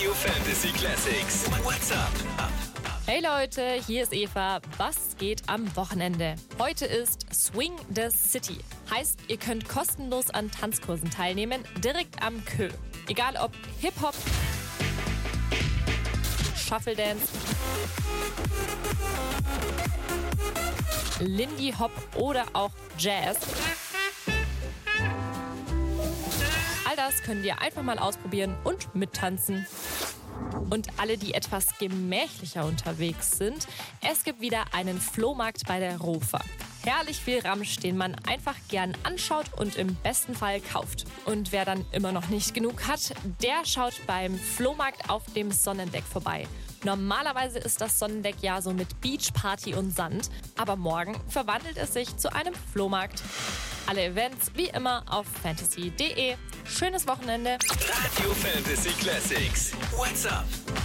Radio Fantasy Classics. What's up? Hey Leute, hier ist Eva. Was geht am Wochenende? Heute ist Swing the City. Heißt, ihr könnt kostenlos an Tanzkursen teilnehmen, direkt am Kö. Egal ob Hip-Hop, Shuffle Dance, Lindy Hop oder auch Jazz. All das könnt ihr einfach mal ausprobieren und mittanzen. Und alle, die etwas gemächlicher unterwegs sind, es gibt wieder einen Flohmarkt bei der Rofa. Herrlich viel Ramsch, den man einfach gern anschaut und im besten Fall kauft. Und wer dann immer noch nicht genug hat, der schaut beim Flohmarkt auf dem Sonnendeck vorbei. Normalerweise ist das Sonnendeck ja so mit Beachparty und Sand, aber morgen verwandelt es sich zu einem Flohmarkt. Alle Events wie immer auf fantasy.de. Schönes Wochenende. Radio Fantasy Classics. What's up?